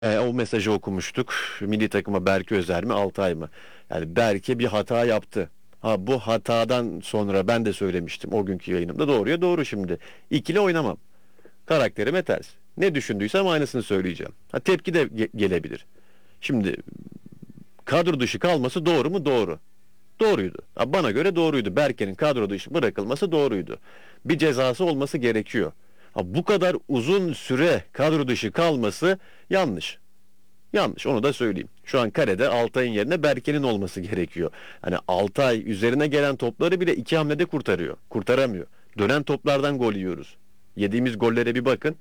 O mesajı okumuştuk. Milli takıma Berke Özer mi, Altay mı? Yani Berke bir hata yaptı. Ha, bu hatadan sonra ben de söylemiştim o günkü yayınımda. Doğruya doğru şimdi. İkili oynamam. Karakterime ters. Ne düşündüysem aynısını söyleyeceğim. Ha, tepki de gelebilir. Şimdi kadro dışı kalması doğru mu? Doğru. Doğruydu. Ha, bana göre doğruydu. Berke'nin kadro dışı bırakılması doğruydu. Bir cezası olması gerekiyor. Ha, bu kadar uzun süre kadro dışı kalması yanlış. Yanlış, onu da söyleyeyim. Şu an karede Altay'ın yerine Berke'nin olması gerekiyor. Hani Altay üzerine gelen topları bile iki hamlede kurtarıyor. Kurtaramıyor. Dönen toplardan gol yiyoruz. Yediğimiz gollere bir bakın.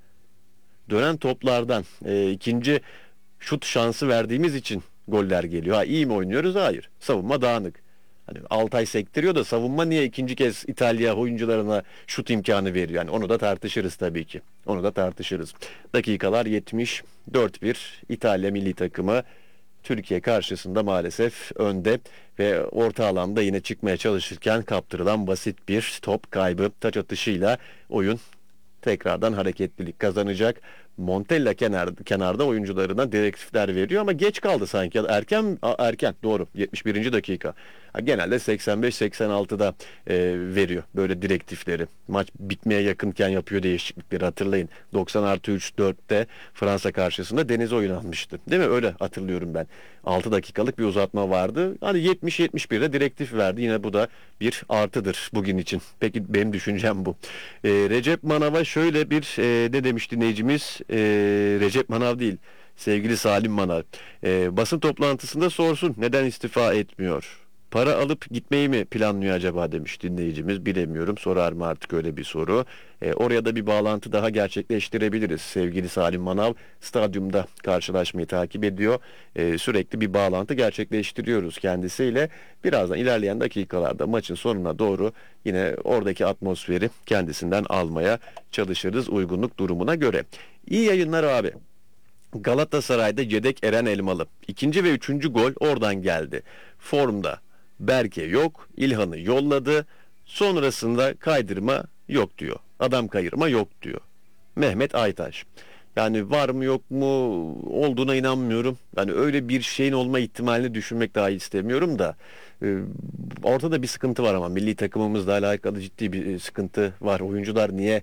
Dönen toplardan ikinci şut şansı verdiğimiz için goller geliyor. Ha, iyi mi oynuyoruz? Hayır. Savunma dağınık. Hani Altay sektiriyor da savunma niye ikinci kez İtalya oyuncularına şut imkanı veriyor? Yani onu da tartışırız tabii ki. Onu da tartışırız. Dakikalar 70, 4-1 İtalya milli takımı Türkiye karşısında maalesef önde ve orta alanda yine çıkmaya çalışırken kaptırılan basit bir top kaybı, taç atışıyla oyun tekrardan hareketlilik kazanacak. Montella kenarda oyuncularına direktifler veriyor ama geç kaldı sanki. Erken doğru 71. dakika. Genelde 85-86'da veriyor böyle direktifleri. Maç bitmeye yakınken yapıyor değişiklikleri, hatırlayın. 90+3 4'te Fransa karşısında Deniz oynanmıştı. Değil mi? Öyle hatırlıyorum ben. 6 dakikalık bir uzatma vardı. Hani 70-71'de direktif verdi. Yine bu da bir artıdır bugün için. Peki benim düşüncem bu. Recep Manav'a şöyle bir ne demiş dinleyicimiz? Recep Manav değil. Sevgili Salim Manav. Basın toplantısında sorsun neden istifa etmiyor? Para alıp gitmeyi mi planlıyor acaba demiş dinleyicimiz. Bilemiyorum. Sorar mı artık öyle bir soru. Oraya da bir bağlantı daha gerçekleştirebiliriz. Sevgili Salim Manav stadyumda karşılaşmayı takip ediyor. Sürekli bir bağlantı gerçekleştiriyoruz kendisiyle. Birazdan ilerleyen dakikalarda maçın sonuna doğru yine oradaki atmosferi kendisinden almaya çalışırız uygunluk durumuna göre. İyi yayınlar abi. Galatasaray'da yedek Eren Elmalı. İkinci ve üçüncü gol oradan geldi. Formda Berke yok, İlhan'ı yolladı. Sonrasında kaydırma yok diyor. Adam kayırma yok diyor. Mehmet Aytaş. Yani var mı yok mu olduğuna inanmıyorum. Yani öyle bir şeyin olma ihtimalini düşünmek dahi istemiyorum da. e, Ortada bir sıkıntı var ama milli takımımızla alakalı ciddi bir sıkıntı var. Oyuncular niye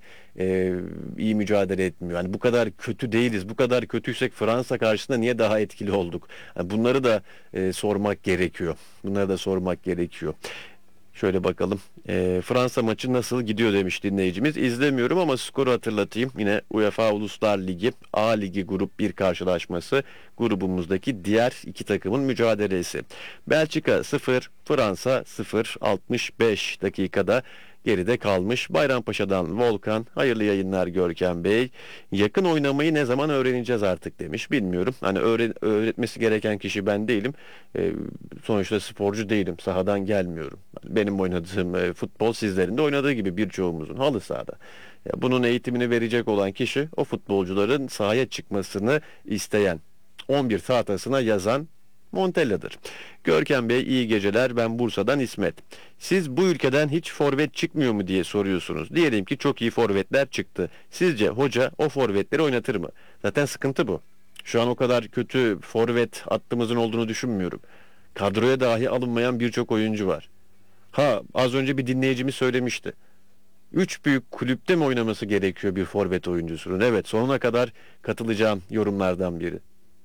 iyi mücadele etmiyor? Yani bu kadar kötü değiliz. Bu kadar kötüysek Fransa karşısında niye daha etkili olduk? Yani bunları da sormak gerekiyor. Bunları da sormak gerekiyor. Şöyle bakalım. Fransa maçı nasıl gidiyor demiş dinleyicimiz. İzlemiyorum ama skoru hatırlatayım. Yine UEFA Uluslar Ligi A Ligi Grup bir karşılaşması. Grubumuzdaki diğer iki takımın mücadelesi. Belçika 0, Fransa 0, 65 dakikada geride kalmış. Bayrampaşa'dan Volkan, hayırlı yayınlar Görkem Bey. Yakın oynamayı ne zaman öğreneceğiz artık demiş. Bilmiyorum. Hani öğretmesi gereken kişi ben değilim. Sonuçta sporcu değilim. Sahadan gelmiyorum. Benim oynadığım futbol sizlerin de oynadığı gibi birçoğumuzun halı sahada. Ya bunun eğitimini verecek olan kişi o futbolcuların sahaya çıkmasını isteyen 11 tahtasına yazan Montella'dır. Görkem Bey iyi geceler, ben Bursa'dan İsmet. Siz bu ülkeden hiç forvet çıkmıyor mu diye soruyorsunuz. Diyelim ki çok iyi forvetler çıktı. Sizce hoca o forvetleri oynatır mı? Zaten sıkıntı bu. Şu an o kadar kötü forvet hattımızın olduğunu düşünmüyorum. Kadroya dahi alınmayan birçok oyuncu var. Ha, az önce bir dinleyicimiz söylemişti. Üç büyük kulüpte mi oynaması gerekiyor bir forvet oyuncusunun? Evet, sonuna kadar katılacağım yorumlardan biri.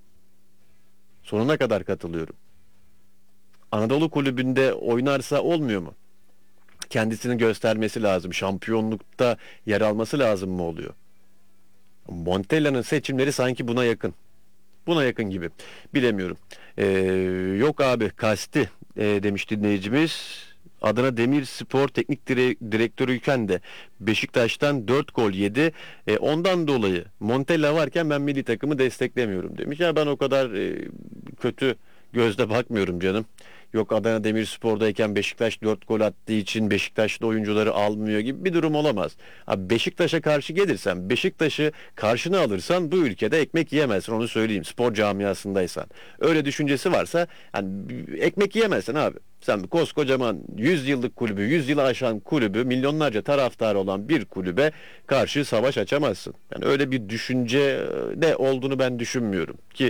Sonuna kadar katılıyorum. Anadolu kulübünde oynarsa olmuyor mu? Kendisini göstermesi lazım. Şampiyonlukta yer alması lazım mı oluyor? Montella'nın seçimleri sanki buna yakın. Buna yakın gibi. Bilemiyorum. Ee, Yok abi kasti demiş dinleyicimiz. Adana Demirspor Teknik Direktörüyken de Beşiktaş'tan 4 gol yedi. Ondan dolayı Montella varken ben milli takımı desteklemiyorum demiş. Ya ben o kadar kötü gözle bakmıyorum canım. Yok Adana Demirspor'dayken Beşiktaş 4 gol attığı için Beşiktaşlı oyuncuları almıyor gibi bir durum olamaz. Abi Beşiktaş'a karşı gelirsen, Beşiktaş'ı karşına alırsan bu ülkede ekmek yiyemezsin, onu söyleyeyim. Spor camiasındaysan. Öyle düşüncesi varsa hani ekmek yiyemezsin abi. Sen koskocaman 100 yıllık kulübü, 100 yılı aşan kulübü, milyonlarca taraftarı olan bir kulübe karşı savaş açamazsın. Yani öyle bir düşünce de olduğunu ben düşünmüyorum. Ki